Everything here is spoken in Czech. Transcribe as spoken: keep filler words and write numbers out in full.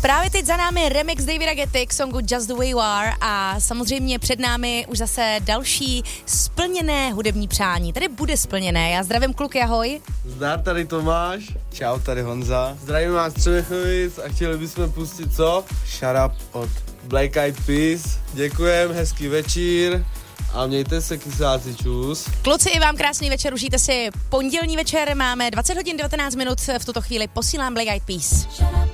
Právě teď za námi remix Davida Guetty k songu Just the Way You Are a samozřejmě před námi už zase další splněné hudební přání. Tady bude splněné. Já zdravím kluky, ahoj. Zdar, tady Tomáš. Čau, tady Honza. Zdravím vás z Třemechovic a chtěli bychom pustit co? Shut Up od Black Eyed Peas. Děkujem, hezký večír a mějte se, kysáci, čus. Kluci, i vám krásný večer, užijte si pondělní večer, máme dvacet hodin devatenáct minut, v tuto chvíli posílám Black Eyed Peas.